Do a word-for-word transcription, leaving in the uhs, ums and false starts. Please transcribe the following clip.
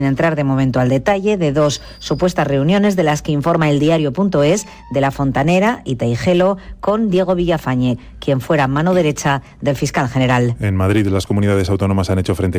entrar de momento al detalle de dos supuestas reuniones de las que informa el diario.es de la Fontanera y Teijelo con Diego Villafañe, quien fuera mano derecha del fiscal general. En Madrid, las comunidades autónomas han hecho frente